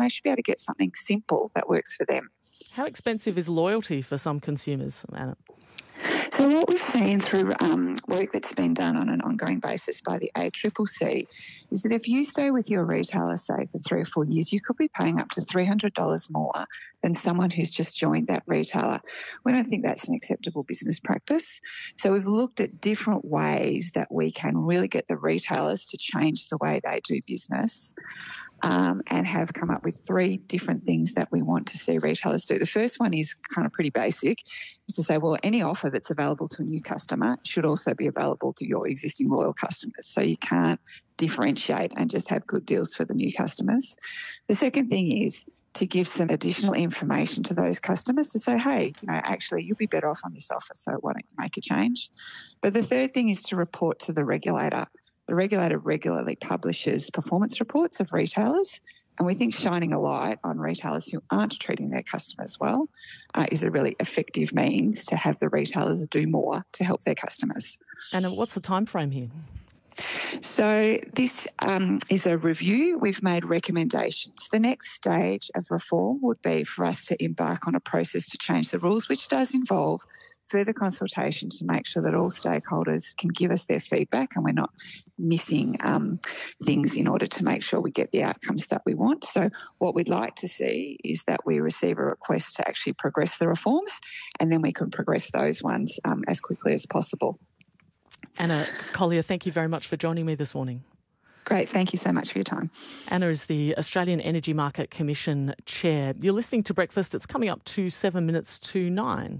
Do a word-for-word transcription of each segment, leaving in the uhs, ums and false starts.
they should be able to get something simple that works for them. How expensive is loyalty for some consumers, Anna? So what we've seen through um, work that's been done on an ongoing basis by the A C C C is that if you stay with your retailer, say, for three or four years, you could be paying up to three hundred dollars more than someone who's just joined that retailer. We don't think that's an acceptable business practice. So we've looked at different ways that we can really get the retailers to change the way they do business. Um, and have come up with three different things that we want to see retailers do. The first one is kind of pretty basic, is to say, well, any offer that's available to a new customer should also be available to your existing loyal customers. So you can't differentiate and just have good deals for the new customers. The second thing is to give some additional information to those customers to say, hey, you know, actually you'll be better off on this offer, so why don't you make a change? But the third thing is to report to the regulator. The regulator regularly publishes performance reports of retailers, and we think shining a light on retailers who aren't treating their customers well uh, is a really effective means to have the retailers do more to help their customers. And what's the time frame here? So this um, is a review. We've made recommendations. The next stage of reform would be for us to embark on a process to change the rules, which does involve further consultation to make sure that all stakeholders can give us their feedback and we're not missing um, things in order to make sure we get the outcomes that we want. So what we'd like to see is that we receive a request to actually progress the reforms, and then we can progress those ones um, as quickly as possible. Anna Collier, thank you very much for joining me this morning. Great. Thank you so much for your time. Anna is the Australian Energy Market Commission Chair. You're listening to Breakfast. It's coming up to seven minutes to nine.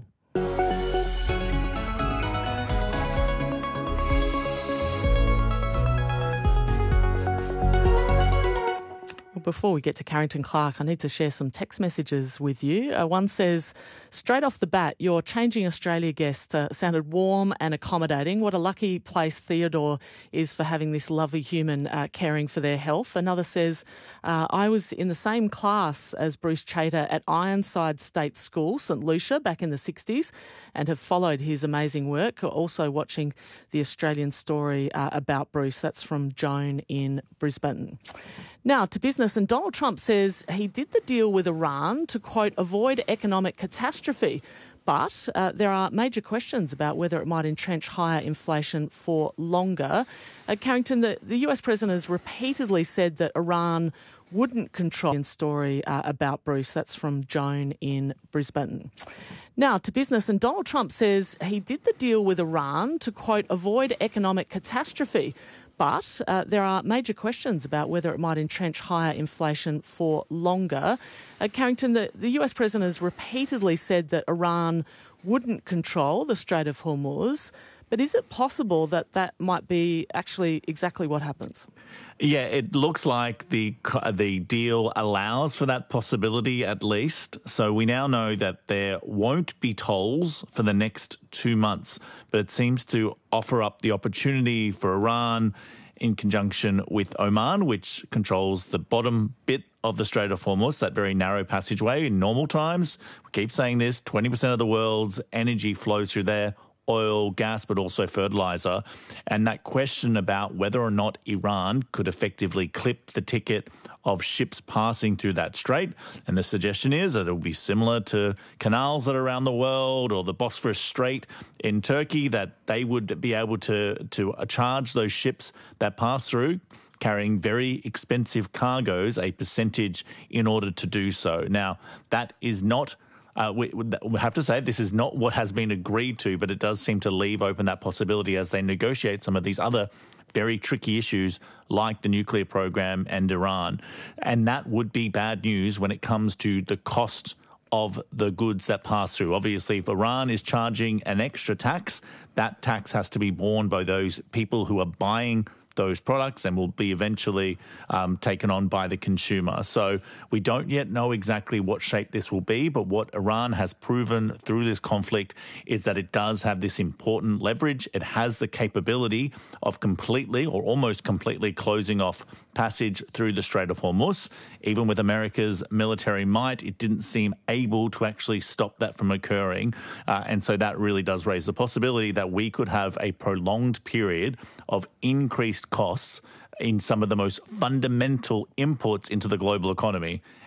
Before we get to Carrington Clark, I need to share some text messages with you. Uh, one says, straight off the bat, your Changing Australia guest uh, sounded warm and accommodating. What a lucky place Theodore is for having this lovely human uh, caring for their health. Another says, uh, I was in the same class as Bruce Chater at Ironside State School, St Lucia, back in the sixties, and have followed his amazing work. Also watching the Australian story uh, about Bruce. That's from Joan in Brisbane. Now to business, and Donald Trump says he did the deal with Iran to, quote, avoid economic catastrophe. But uh, there are major questions about whether it might entrench higher inflation for longer. Uh, Carrington, the, the U S president has repeatedly said that Iran wouldn't control the story uh, about Bruce. That's from Joan in Brisbane. Now to business, and Donald Trump says he did the deal with Iran to, quote, avoid economic catastrophe. But uh, there are major questions about whether it might entrench higher inflation for longer. Uh, Carrington, the, the U S president has repeatedly said that Iran wouldn't control the Strait of Hormuz. But is it possible that that might be actually exactly what happens? Yeah, it looks like the the deal allows for that possibility at least. So we now know that there won't be tolls for the next two months, but it seems to offer up the opportunity for Iran in conjunction with Oman, which controls the bottom bit of the Strait of Hormuz, that very narrow passageway in normal times. We keep saying this, twenty percent of the world's energy flows through there. Oil, gas, but also fertilizer. And that question about whether or not Iran could effectively clip the ticket of ships passing through that strait. And the suggestion is that it will be similar to canals that are around the world or the Bosphorus Strait in Turkey, that they would be able to, to charge those ships that pass through, carrying very expensive cargoes, a percentage in order to do so. Now, that is not Uh, we, we have to say this is not what has been agreed to, but it does seem to leave open that possibility as they negotiate some of these other very tricky issues like the nuclear program and Iran. And that would be bad news when it comes to the cost of the goods that pass through. Obviously, if Iran is charging an extra tax, that tax has to be borne by those people who are buying those products and will be eventually um, taken on by the consumer. So we don't yet know exactly what shape this will be, but what Iran has proven through this conflict is that it does have this important leverage. It has the capability of completely or almost completely closing off passage through the Strait of Hormuz. Even with America's military might, it didn't seem able to actually stop that from occurring. Uh, and so that really does raise the possibility that we could have a prolonged period of increased costs in some of the most fundamental inputs into the global economy.